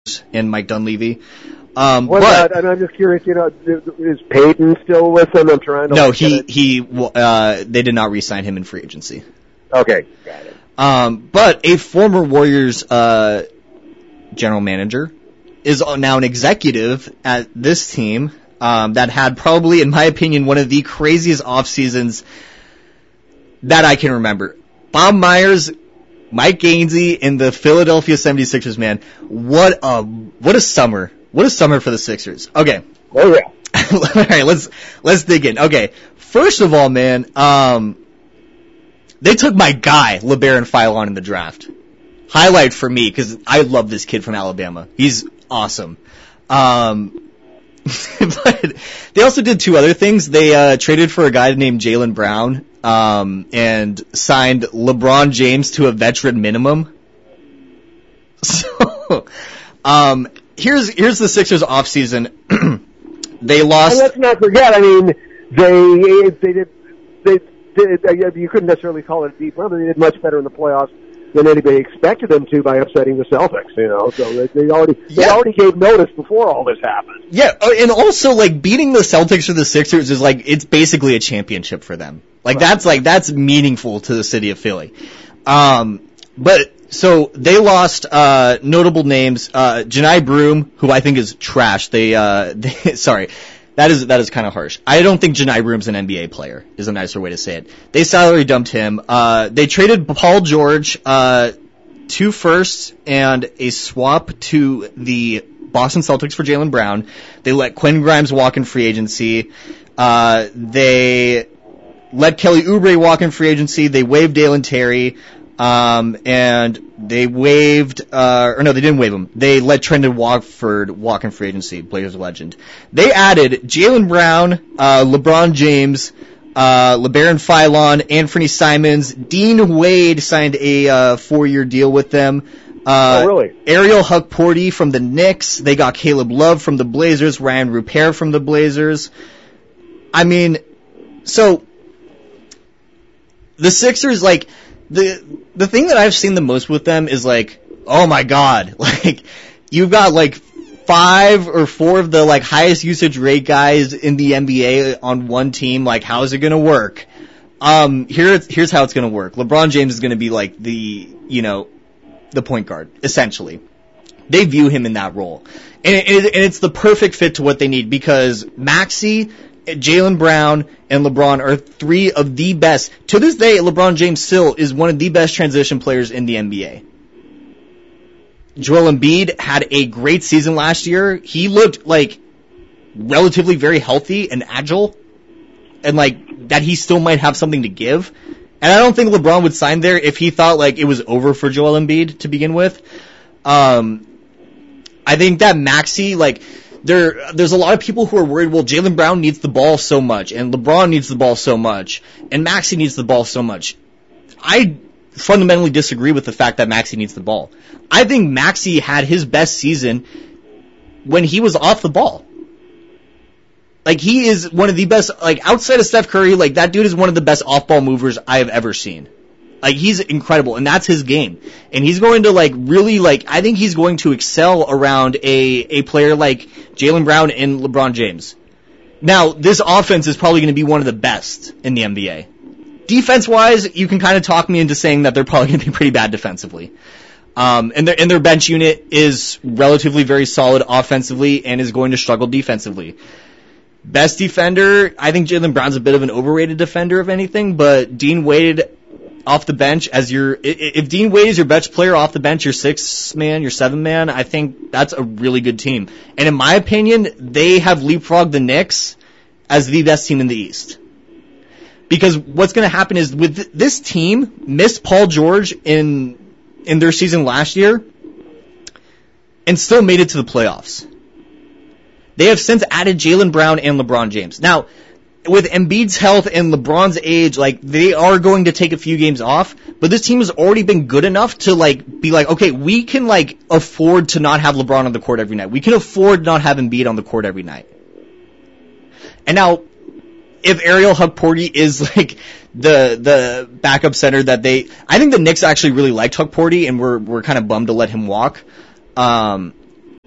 and Mike Dunleavy. And I'm just curious, is Peyton still with them? I'm trying to. No, they did not re-sign him in free agency. Okay, got it. But a former Warriors general manager is now an executive at this team that had probably, in my opinion, one of the craziest off seasons that I can remember. Bob Myers, Mike Gainsey, and the Philadelphia 76ers, man. What a summer. What a summer for the Sixers. Okay. Oh, yeah. All right, let's dig in. Okay. First of all, man, they took my guy, LeBaron Philon, in the draft. Highlight for me, because I love this kid from Alabama. He's awesome. But they also did two other things. They traded for a guy named Jaylen Brown, and signed LeBron James to a veteran minimum. So, here's the Sixers offseason. They lost. And let's not forget, I mean, they did, you couldn't necessarily call it a deep run, but they did much better in the playoffs than anybody expected them to by upsetting the Celtics, so they already gave notice before all this happened. Yeah, and also, like, beating the Celtics or the Sixers is like, it's basically a championship for them. Like, right. That's meaningful to the city of Philly. So they lost, notable names, Janai Broom, who I think is trash. Sorry. That is kind of harsh. I don't think Janai Broom's an NBA player, is a nicer way to say it. They salary dumped him. They traded Paul George, 2 firsts and a swap to the Boston Celtics for Jaylen Brown. They let Quentin Grimes walk in free agency. They let Kelly Oubre walk in free agency. They waived Dalen Terry. And they waived, they didn't waive him. They let Trendon Watford walk in free agency, Blazers legend. They added Jaylen Brown, LeBron James, LeBaron Philon, Anthony Simons, Dean Wade signed a 4-year deal with them. Oh, really? Ariel Hukporty from the Knicks. They got Caleb Love from the Blazers, Ryan Rupert from the Blazers. I mean, so the Sixers, like, the thing that I've seen the most with them is like, oh my god, like, you've got like 5 or 4 of the like highest usage rate guys in the NBA on one team. Like, how is it gonna work? Here's how it's gonna work. LeBron James is gonna be like the point guard, essentially. They view him in that role. And it's the perfect fit to what they need, because Maxey, Jaylen Brown, and LeBron are 3 of the best. To this day, LeBron James still is one of the best transition players in the NBA. Joel Embiid had a great season last year. He looked like relatively very healthy and agile, and like that he still might have something to give. And I don't think LeBron would sign there if he thought like it was over for Joel Embiid to begin with. I think that Maxey, like, there's a lot of people who are worried, well, Jaylen Brown needs the ball so much, and LeBron needs the ball so much, and Maxey needs the ball so much. I fundamentally disagree with the fact that Maxey needs the ball. I think Maxey had his best season when he was off the ball. Like, he is one of the best, like, outside of Steph Curry, like, that dude is one of the best off-ball movers I have ever seen. Like, he's incredible, and that's his game. And he's going to, like, really, like, I think he's going to excel around a player like Jaylen Brown and LeBron James. Now, this offense is probably going to be one of the best in the NBA. Defense-wise, you can kind of talk me into saying that they're probably going to be pretty bad defensively. And their bench unit is relatively very solid offensively and is going to struggle defensively. Best defender, I think Jaylen Brown's a bit of an overrated defender, if anything, but Dean Wade off the bench if Dean Wade is your best player off the bench, your 6th man, your 7th man, I think that's a really good team. And in my opinion, they have leapfrogged the Knicks as the best team in the East. Because what's going to happen is, with this team, missed Paul George in their season last year and still made it to the playoffs. They have since added Jaylen Brown and LeBron James. Now, with Embiid's health and LeBron's age, like, they are going to take a few games off, but this team has already been good enough to, like, be like, okay, we can, like, afford to not have LeBron on the court every night. We can afford not have Embiid on the court every night. And now, if Ariel Hukporty is, like, the backup center that I think the Knicks actually really liked Hukporty, and we're kind of bummed to let him walk.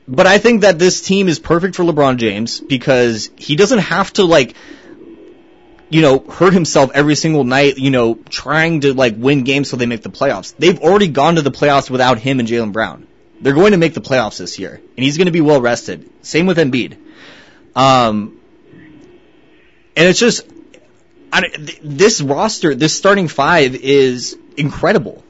But I think that this team is perfect for LeBron James because he doesn't have to, like, you know, hurt himself every single night, you know, trying to, like, win games so they make the playoffs. They've already gone to the playoffs without him and Jaylen Brown. They're going to make the playoffs this year, and he's going to be well rested. Same with Embiid. And it's just, this roster, this starting five is incredible.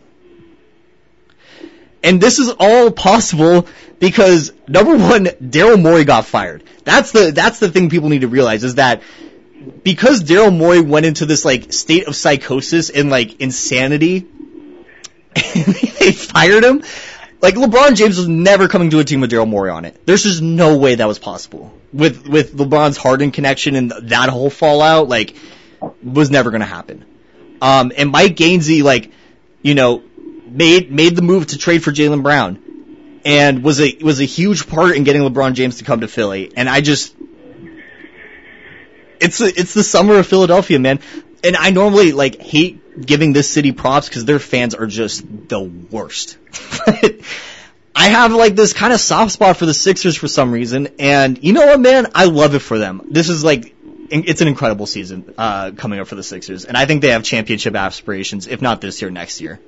And this is all possible because, number one, Daryl Morey got fired. That's the thing people need to realize is that because Daryl Morey went into this, like, state of psychosis and, like, insanity, and they fired him, like, LeBron James was never coming to a team with Daryl Morey on it. There's just no way that was possible. With LeBron's Harden connection and that whole fallout, like, was never going to happen. And Mike Gainsey, like, you know, made the move to trade for Jaylen Brown and was a huge part in getting LeBron James to come to Philly. And I just, it's the summer of Philadelphia, man. And I normally, like, hate giving this city props because their fans are just the worst. But I have, like, this kind of soft spot for the Sixers for some reason. And you know what, man? I love it for them. This is, like, it's an incredible season coming up for the Sixers. And I think they have championship aspirations, if not this year, next year.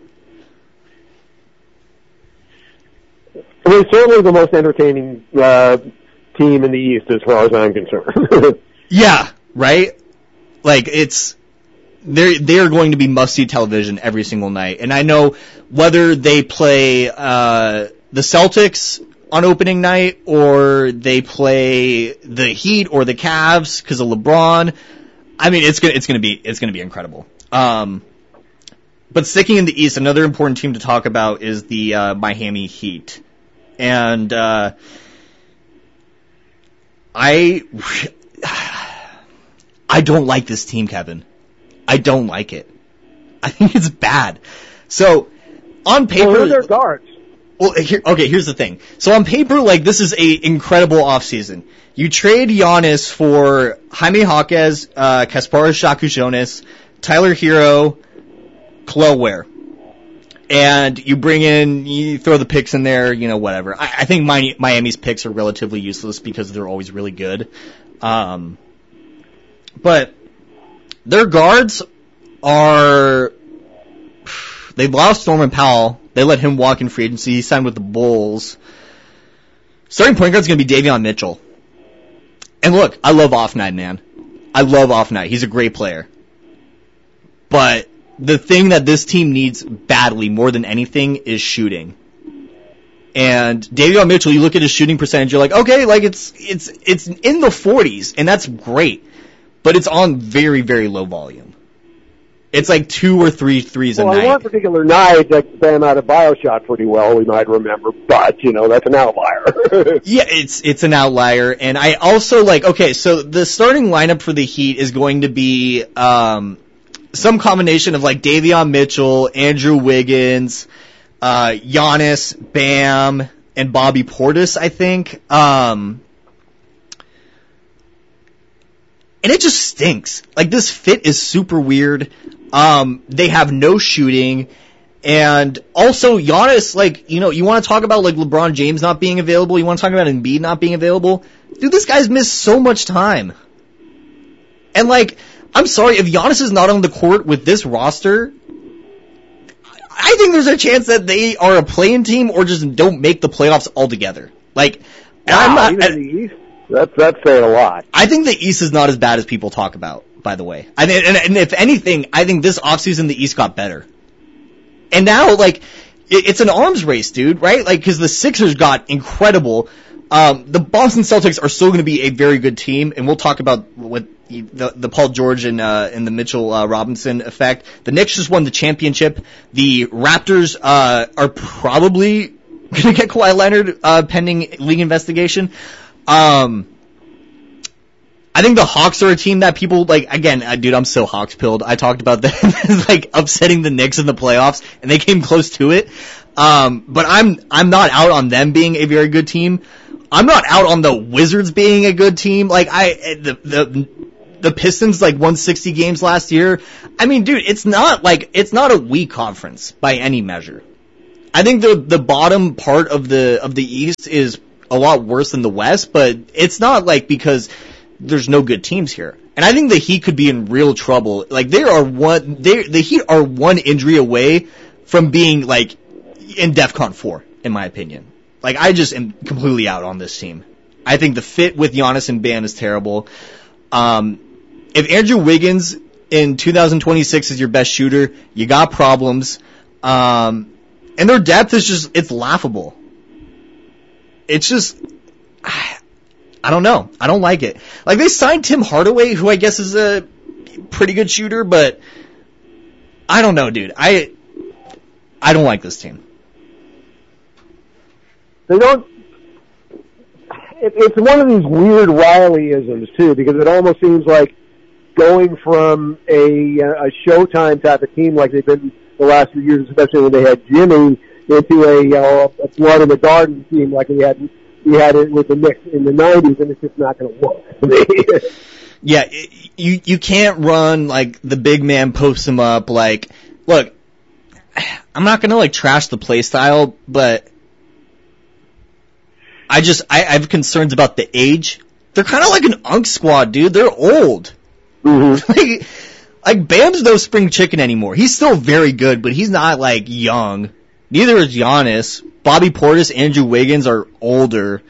I mean, certainly the most entertaining team in the East as far as I'm concerned. Yeah, right? Like, they're going to be must-see television every single night. And I know whether they play the Celtics on opening night or they play the Heat or the Cavs because of LeBron, I mean, it's gonna be incredible. But sticking in the East, another important team to talk about is the Miami Heat. And I don't like this team, Kevin. I don't like it. I think it's bad. So, on paper... Well, who are their guards? Well, here's the thing. So, on paper, like, this is a incredible offseason. You trade Giannis for Jaime Jaquez, Kasparas Shakujonis, Tyler Hero, Kel'el Ware. And you throw the picks in there, you know, whatever. I think Miami's picks are relatively useless because they're always really good. But their guards they lost Norman Powell. They let him walk in free agency. He signed with the Bulls. Starting point guard's going to be Davion Mitchell. And look, I love Off Night, man. I love Off Night. He's a great player. But the thing that this team needs badly more than anything is shooting. And Davion Mitchell, you look at his shooting percentage, you're like, okay, like it's in the 40s, and that's great. But it's on very, very low volume. It's like 2 or 3 threes a night. Well, on one particular night, that Bam Adebayo shot pretty well, we might remember, but, you know, that's an outlier. Yeah, it's an outlier, and I also okay, so the starting lineup for the Heat is going to be, some combination of, like, Davion Mitchell, Andrew Wiggins, Giannis, Bam, and Bobby Portis, I think. And it just stinks. Like, this fit is super weird. They have no shooting. And also, Giannis, like, you know, you want to talk about, like, LeBron James not being available? You want to talk about Embiid not being available? Dude, this guy's missed so much time. And, like, I'm sorry, if Giannis is not on the court with this roster, I think there's a chance that they are a play-in team or just don't make the playoffs altogether. Like, wow, even the East? That's saying a lot. I think the East is not as bad as people talk about, by the way. And if anything, I think this offseason the East got better. And now, like, it's an arms race, dude, right? Like, because the Sixers got incredible. The Boston Celtics are still going to be a very good team, and we'll talk about what the Paul George and the Mitchell Robinson effect. The Knicks just won the championship. The Raptors are probably going to get Kawhi Leonard pending league investigation. I think the Hawks are a team that people, like, again, dude, I'm so Hawks pilled. I talked about them, like, upsetting the Knicks in the playoffs, and they came close to it. But I'm not out on them being a very good team. I'm not out on the Wizards being a good team. Like, the Pistons, like, won 60 games last year. I mean, dude, it's not a weak conference by any measure. I think the bottom part of the East is a lot worse than the West, but it's not like because there's no good teams here. And I think the Heat could be in real trouble. Like the Heat are one injury away from being like in DEFCON 4, in my opinion. Like I just am completely out on this team. I think the fit with Giannis and Bam is terrible. If Andrew Wiggins in 2026 is your best shooter, you got problems. And their depth is just, it's laughable. It's just, I don't know. I don't like it. Like they signed Tim Hardaway, who I guess is a pretty good shooter, but I don't know, dude. I don't like this team. They don't. It's one of these weird Riley-isms too, because it almost seems like going from a Showtime type of team like they've been the last few years, especially when they had Jimmy, into a blood in the garden team like we had it with the Knicks in the 90s, and it's just not going to work. Yeah, you can't run like the big man posts him up. Like, look, I'm not going to like trash the play style, but I have concerns about the age. They're kind of like an unk squad, dude. They're old. Mm-hmm. Like Bam's no spring chicken anymore. He's still very good, but he's not like young. Neither is Giannis. Bobby Portis, Andrew Wiggins are older.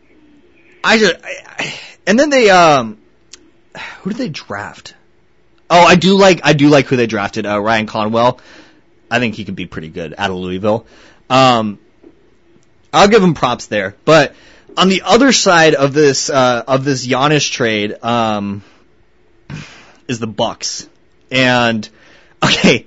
And then they who did they draft? Oh, I do like who they drafted. Ryan Conwell. I think he could be pretty good out of Louisville. I'll give him props there. But on the other side of this Giannis trade, is the Bucks. And okay,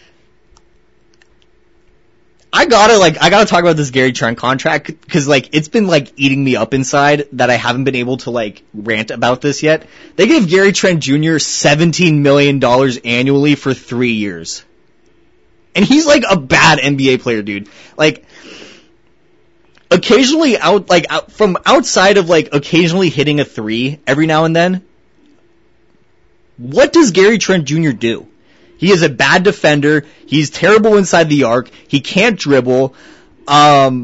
I gotta talk about this Gary Trent contract because like it's been like eating me up inside that I haven't been able to like rant about this yet. They gave Gary Trent Jr. $17 million annually for 3 years. And he's like a bad NBA player, dude. Like occasionally from outside of like occasionally hitting a three every now and then. What does Gary Trent Jr. do? He is a bad defender. He's terrible inside the arc. He can't dribble. Why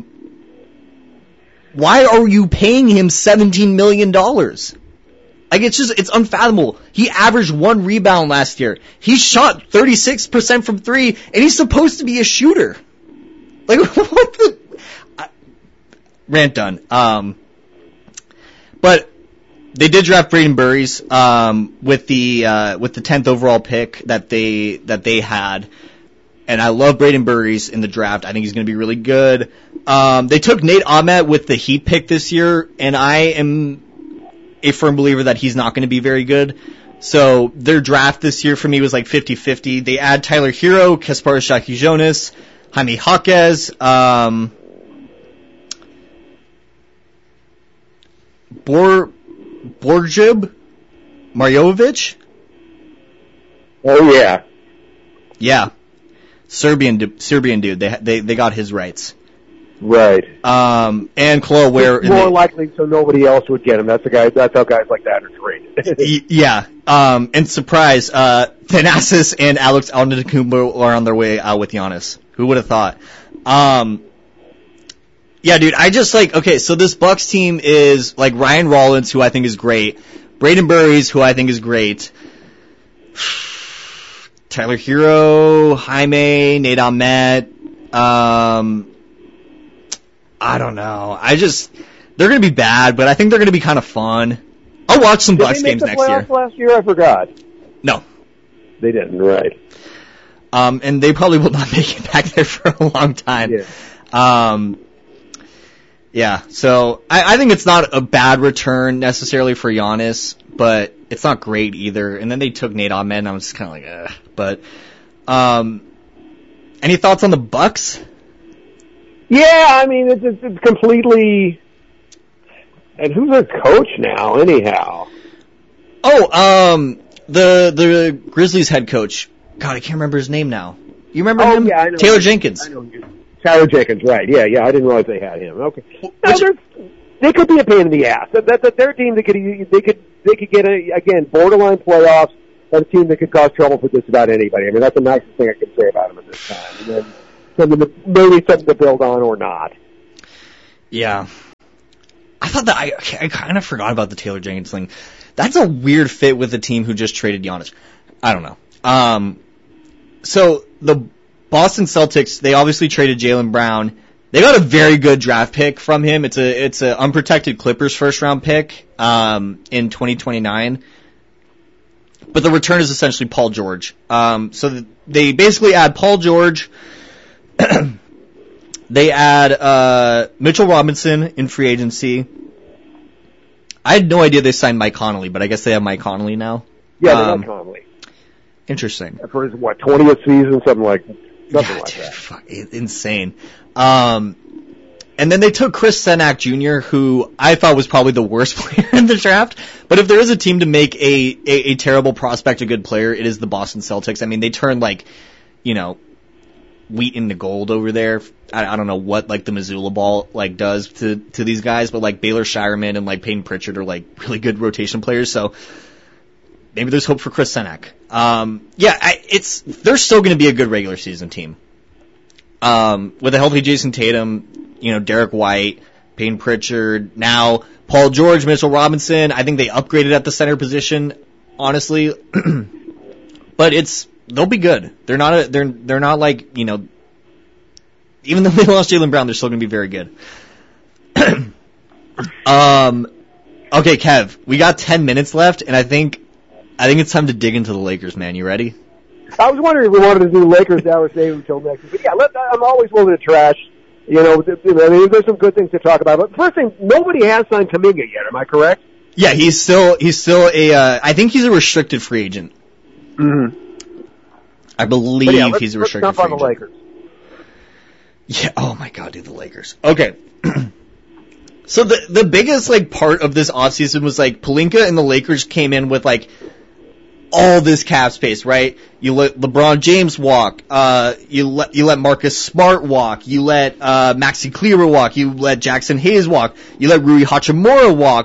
are you paying him $17 million? Like, it's unfathomable. He averaged 1 rebound last year. He shot 36% from 3, and he's supposed to be a shooter. Like, what the... Rant done. But they did draft Braden Burries with the 10th overall pick that they had, and I love Braden Burries in the draft. I think he's going to be really good. They took Nate Ahmet with the Heat pick this year, and I am a firm believer that he's not going to be very good. So their draft this year for me was like 50-50. They add Tyler Hero, Kasparis Shaki-Jonas, Jaime Jaquez, Borjib Marjovic. Oh yeah, yeah, Serbian dude. They got his rights. Right. And Chloe Ware. More likely, so nobody else would get him. That's how guys like that are traded. Yeah. And surprise, Thanasis and Alex Antetokounmpo are on their way out with Giannis. Who would have thought? Yeah, dude, I just like, okay, so this Bucks team is like Ryan Rollins, who I think is great, Braden Burries, who I think is great, Tyler Hero, Jaime, Nate Ahmet, I don't know. They're gonna be bad, but I think they're gonna be kind of fun. I'll watch some Bucks games next year. Did they make the playoffs last year? I forgot. No. They didn't, right. And they probably will not make it back there for a long time. Yeah. Yeah, so I think it's not a bad return necessarily for Giannis, but it's not great either. And then they took Nate Ahmed, and I'm just kind of like, ugh. But, any thoughts on the Bucks? Yeah, I mean, it's completely. And who's their coach now, anyhow? Oh, the Grizzlies head coach. God, I can't remember his name now. You remember him? Yeah, I know. Taylor Jenkins. I know. Tyler Jenkins, right? Yeah. I didn't realize they had him. Okay. They could be a pain in the ass. That's their team. They could get again borderline playoffs. That's a team that could cause trouble for just about anybody. I mean, that's the nicest thing I can say about them at this time. And then maybe something to build on or not. Yeah. thought that I kind of forgot about the Taylor Jenkins thing. That's a weird fit with the team who just traded Giannis. I don't know. So the Boston Celtics, they obviously traded Jaylen Brown. They got a very good draft pick from him. It's a unprotected Clippers first round pick in 2029. But the return is essentially Paul George. So they basically add Paul George. They add Mitchell Robinson in free agency. I had no idea they signed Mike Conley, but I guess they have Mike Conley now. Yeah, they got Conley. Interesting. For his, 20th season, something like that. Fuck, insane. And then they took Chris Senak Jr., who I thought was probably the worst player in the draft. But if there is a team to make a terrible prospect a good player, it is the Boston Celtics. I mean, they turned wheat into gold over there. I don't know what the Missoula ball does to these guys, but Baylor Shireman and Peyton Pritchard are really good rotation players. So maybe there's hope for Chris Senak. They're still going to be a good regular season team. With a healthy Jason Tatum, Derek White, Peyton Pritchard, now Paul George, Mitchell Robinson. I think they upgraded at the center position, honestly. But they'll be good. They're not even though they lost Jaylen Brown, they're still going to be very good. Okay, Kev, we got 10 minutes left, and I think it's time to dig into the Lakers, man. You ready? I was wondering if we wanted to do Lakers now or save until next week. But yeah, I'm always willing to trash. There's some good things to talk about. But first thing, nobody has signed Kuminga yet. Am I correct? Yeah, he's still I think he's a restricted free agent. Mm-hmm. I believe he's a restricted free agent. Let's jump on the Lakers. Yeah, oh my god, dude, the Lakers. Okay. So the biggest part of this offseason was Pelinka and the Lakers came in with all this cap space, right? You let LeBron James walk, you let Marcus Smart walk, you let Maxi Kleber walk, you let Jackson Hayes walk, you let Rui Hachimura walk,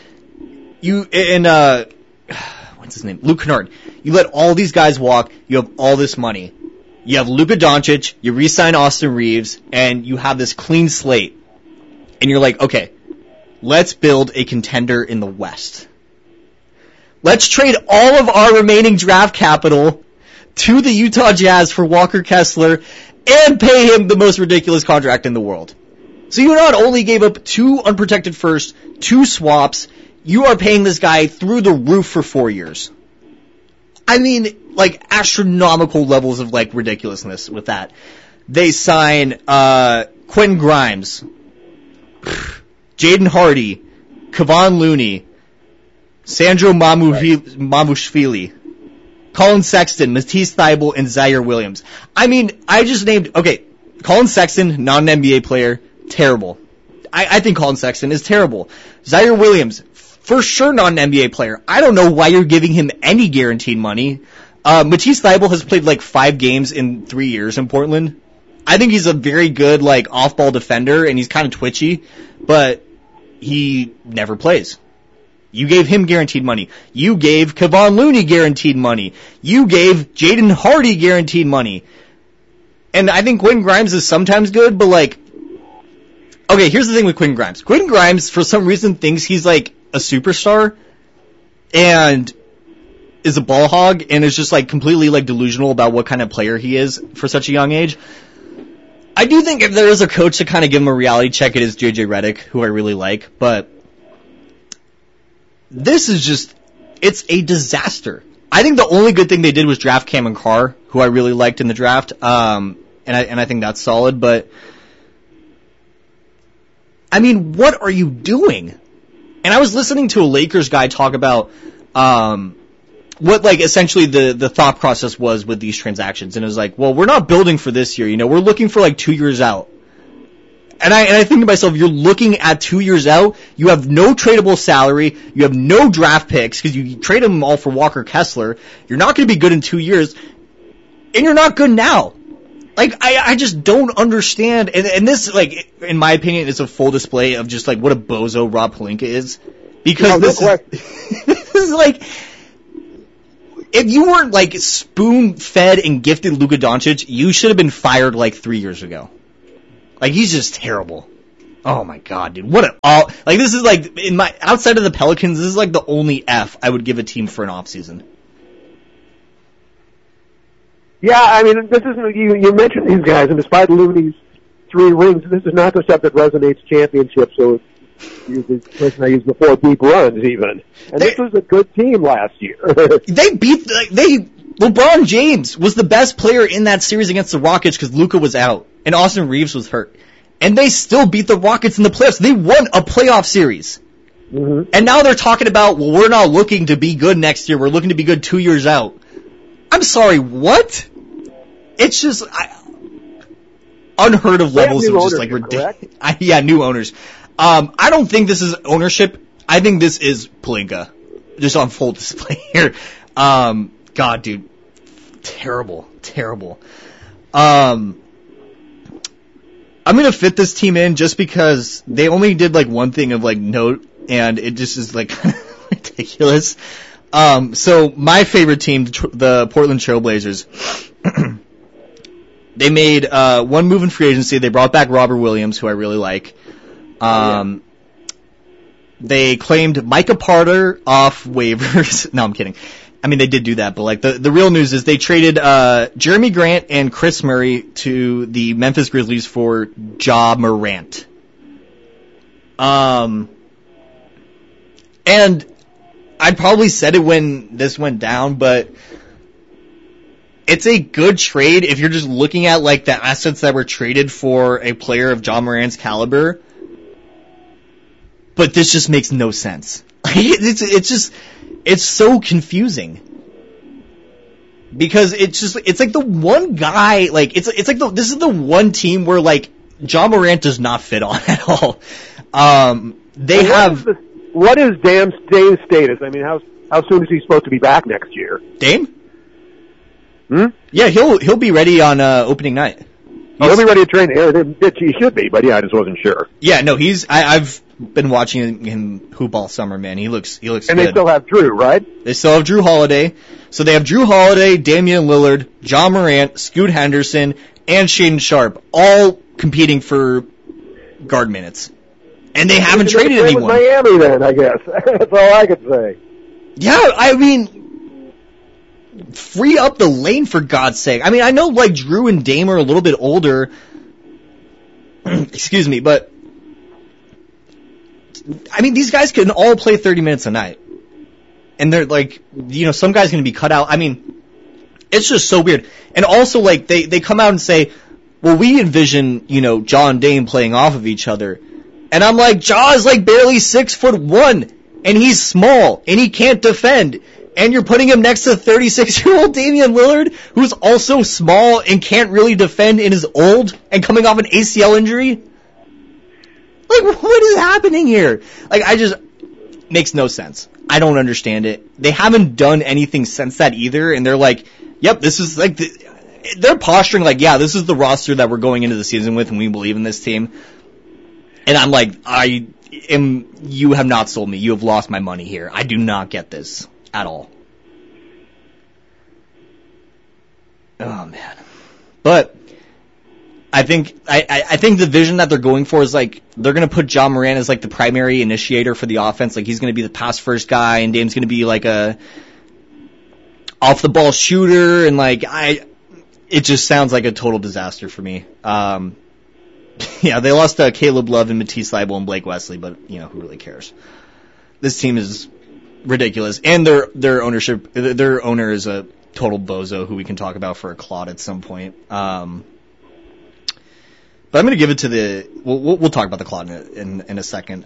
what's his name? Luke Kennard. You let all these guys walk, you have all this money. You have Luka Doncic, you re-sign Austin Reeves, and you have this clean slate. And you're okay, let's build a contender in the West. Let's trade all of our remaining draft capital to the Utah Jazz for Walker Kessler and pay him the most ridiculous contract in the world. So you not only gave up 2 unprotected firsts, 2 swaps, you are paying this guy through the roof for 4 years. I mean, astronomical levels of ridiculousness with that. They sign Quentin Grimes, Jaden Hardy, Kevon Looney, Sandro Mamushvili, Colin Sexton, Matisse Thybulle, and Zaire Williams. I mean, I just named, Colin Sexton, non-NBA player, terrible. I think Colin Sexton is terrible. Zaire Williams, for sure non-NBA player. I don't know why you're giving him any guaranteed money. Matisse Thybulle has played 5 games in 3 years in Portland. I think he's a very good off-ball defender, and he's kind of twitchy, but he never plays. You gave him guaranteed money. You gave Kevon Looney guaranteed money. You gave Jaden Hardy guaranteed money. And I think Quentin Grimes is sometimes good, but here's the thing with Quentin Grimes. Quentin Grimes, for some reason, thinks he's a superstar and is a ball hog and is just completely delusional about what kind of player he is for such a young age. I do think if there is a coach to kind of give him a reality check, it is JJ Redick, who I really like, but this is just, it's a disaster. I think the only good thing they did was draft Cameron Carr, who I really liked in the draft, and I think that's solid, but I mean, what are you doing? And I was listening to a Lakers guy talk about what essentially the thought process was with these transactions, and it was well, we're not building for this year, we're looking for 2 years out. And I think to myself, you're looking at 2 years out, you have no tradable salary, you have no draft picks, because you trade them all for Walker Kessler, you're not going to be good in 2 years, and you're not good now. I just don't understand, and this, in my opinion, is a full display of just, what a bozo Rob Pelinka is, because this is, if you weren't, spoon-fed and gifted Luka Doncic, you should have been fired, 3 years ago. He's just terrible. Oh my god, dude. What this is like, outside of the Pelicans, this is like the only F I would give a team for an offseason. Yeah, I mean, this isn't, you mentioned these guys, and despite Looney's 3 rings, this is not the stuff that resonates championships, so the person I used before, deep runs even. And this was a good team last year. LeBron James was the best player in that series against the Rockets because Luka was out, and Austin Reeves was hurt. And they still beat the Rockets in the playoffs. They won a playoff series. Mm-hmm. And now they're talking about, well, we're not looking to be good next year. We're looking to be good 2 years out. I'm sorry, what? It's just unheard of levels of just like ridiculous. Yeah, new owners. I don't think this is ownership. I think this is Pelinka, just on full display here. God, dude, terrible. I'm gonna fit this team in just because they only did like one thing of like note, and it just is like ridiculous. So my favorite team, the Portland Trailblazers, they made one move in free agency. They brought back Robert Williams, who I really like. They claimed Micah Porter off waivers. No, I'm kidding. I mean, they did do that, but like the real news is they traded Jeremy Grant and Chris Murray to the Memphis Grizzlies for Ja Morant. And I probably said it when this went down, but it's a good trade if you're just looking at like the assets that were traded for a player of Ja Morant's caliber. But this just makes no sense. It's so confusing. Because it's like the one guy, like, this is the one team where, like, Ja Morant does not fit on at all. What is Dame's status? I mean, how soon is he supposed to be back next year? Dame? Yeah, he'll be ready on, opening night. He'll be ready to train. He should be, but yeah, I just wasn't sure. Yeah, no, I've been watching him hoop all summer, man. He looks good. And they still have Drew, right? They still have Drew Holiday. So they have Drew Holiday, Damian Lillard, Ja Morant, Scoot Henderson, and Shaedon Sharpe, all competing for guard minutes. And they haven't traded anyone. Miami then, I guess. That's all I could say. Yeah, I mean, free up the lane for God's sake. I mean, I know like Drew and Dame are a little bit older. Excuse me, but I mean, these guys can all play 30 minutes a night. And they're like, some guy's going to be cut out. I mean, it's just so weird. And also, like, they come out and say, well, we envision, Ja and Dame playing off of each other. And I'm like, Ja is like barely 6'1", and he's small, and he can't defend. And you're putting him next to 36-year-old Damian Lillard, who's also small and can't really defend and is old and coming off an ACL injury. Like, what is happening here? Like, makes no sense. I don't understand it. They haven't done anything since that either, and they're like, yep, this is like, they're posturing like, yeah, this is the roster that we're going into the season with, and we believe in this team. And I'm like, you have not sold me. You have lost my money here. I do not get this at all. Oh, man. But I think the vision that they're going for is like they're going to put Ja Morant as like the primary initiator for the offense. Like he's going to be the pass first guy, and Dame's going to be like a off the ball shooter. And like it just sounds like a total disaster for me. Yeah, they lost Caleb Love and Matisse Thybulle and Blake Wesley, but who really cares? This team is ridiculous, and their owner is a total bozo who we can talk about for a clod at some point. But I'm going to give it to we'll talk about the clod in a second.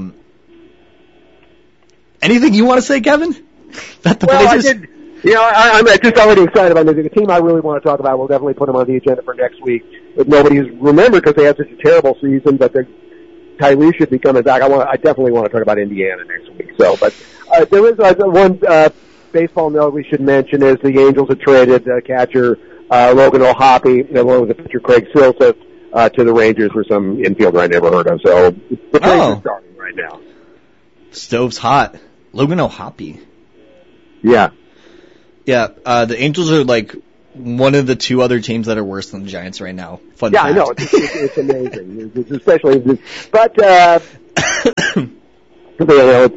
Anything you want to say, Kevin? I did. I'm just already excited about this. The team I really want to talk about, we'll definitely put them on the agenda for next week. But nobody's remembered because they had such a terrible season, but Tyrese should be coming back. I definitely want to talk about Indiana next week. So, but there is one baseball note we should mention is the Angels have traded catcher Logan O'Hoppe, along with the pitcher Craig Silseth, to the Rangers for some infielder I never heard of. So the trades are starting right now. Stove's hot. Logan O'Hoppe. Yeah. Yeah, the Angels are like Yeah, of the two other teams that are worse than the Giants right now. Fun yeah, fact. I know. It's amazing. It's especially, but you know,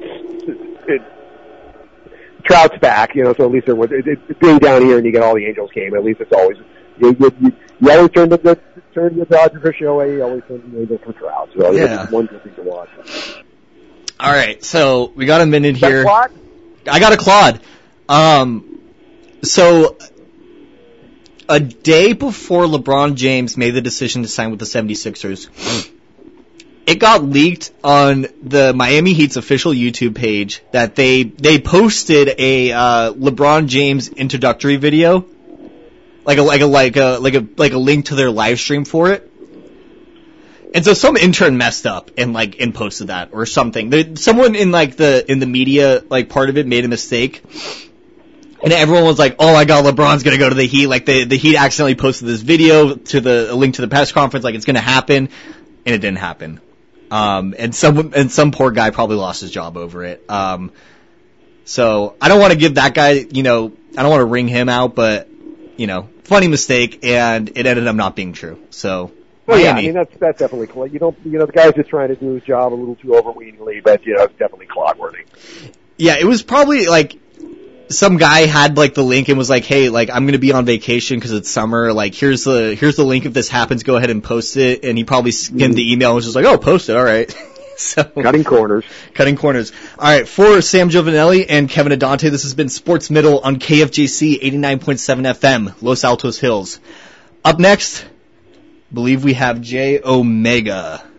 Trout's back. You know, so at least being down here and you get all the Angels game. At least it's always you always turn to the Dodgers for Shohei. You always turn to the Angels for Trout. So Yeah. it's one good thing to watch. All right, so we got a minute here. That plot? I got a Claude. So a day before LeBron James made the decision to sign with the 76ers, it got leaked on the Miami Heat's official YouTube page that they posted a LeBron James introductory video, like a link to their live stream for it. And so some intern messed up and posted that or something. Someone in the media part of it made a mistake. And everyone was like, "Oh my God, LeBron's gonna go to the Heat." Like the Heat accidentally posted this video to a link to the press conference, like it's gonna happen, and it didn't happen. And some poor guy probably lost his job over it. So I don't want to give that guy, I don't want to ring him out, but funny mistake, and it ended up not being true. So. Well, yeah, Miami. I mean that's definitely the guy's just trying to do his job a little too overweeningly, but it's definitely clock-worthy. Yeah, it was probably some guy had the link and was like, "Hey, I'm going to be on vacation because it's summer. Here's the link. If this happens, go ahead and post it." And he probably skimmed the email and was just like, "Oh, post it. All right." So Cutting corners. All right, for Sam Giovanelli and Kevin Adante, this has been Sports Middle on KFJC 89.7 FM, Los Altos Hills. Up next, I believe we have J Omega.